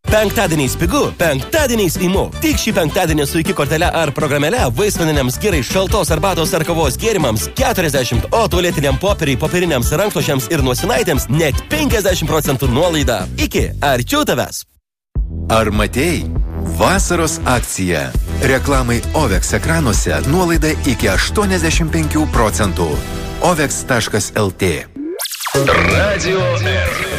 Penktadieniais pigu, penktadieniais imu. Tik šį penktadienį su iki kortelė ar programėle vaisvaniniams gerai šaltos arbatos ar kavos gėrimams 40, o tualetiniam popieriai, popieriniams rankšluosčiams ir nosinaitėms net 50% nuolaida. Iki arčiau tavęs. Ar matei? Vasaros akcija. Reklamai OVEX ekranuose nuolaida iki 85%. OVEX.lt. Radio R.